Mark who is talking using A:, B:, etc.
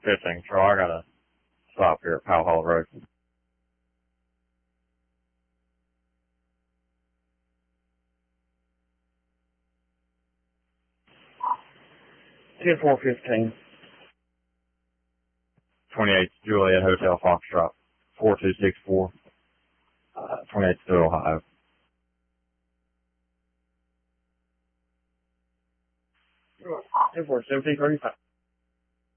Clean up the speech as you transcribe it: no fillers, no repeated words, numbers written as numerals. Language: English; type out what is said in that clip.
A: 15 Control. I got a stop here at Powell Hall Road.
B: 10-4-15.
A: 28 Juliet Hotel Foxtrot. 4264. 28 Still Ohio.
B: 10-4-17-35.